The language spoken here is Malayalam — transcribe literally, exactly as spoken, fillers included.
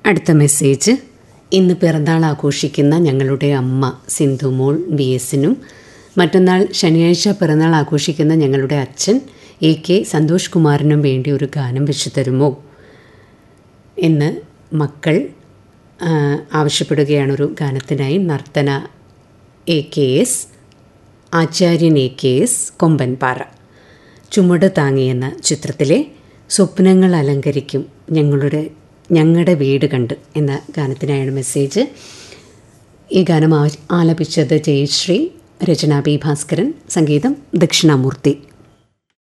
അടുത്ത മെസ്സേജ്. ഇന്ന് പിറന്നാൾ ആഘോഷിക്കുന്ന ഞങ്ങളുടെ അമ്മ സിന്ധുമോൾ ബി എസിനും മറ്റന്നാൾ ശനിയാഴ്ച പിറന്നാൾ ആഘോഷിക്കുന്ന ഞങ്ങളുടെ അച്ഛൻ എ കെ സന്തോഷ് കുമാറിനും വേണ്ടി ഒരു ഗാനം വെച്ചു തരുമോ എന്ന് മക്കൾ ആവശ്യപ്പെടുകയാണ്. ഒരു ഗാനത്തിനായി നർത്തന എ കെ എസ്, ആചാര്യൻ എ കെ എസ്, കൊമ്പൻപാറ. ചുമട് താങ്ങി എന്ന ചിത്രത്തിലെ സ്വപ്നങ്ങൾ അലങ്കരിക്കും ഞങ്ങളുടെ ഞങ്ങളുടെ വീട് കണ്ട് എന്ന ഗാനത്തിനായാണ് മെസ്സേജ്. ഈ ഗാനം ആലപിച്ചത് ജയശ്രീ, രചന ബി ഭാസ്കരൻ, സംഗീതം ദക്ഷിണാമൂർത്തി.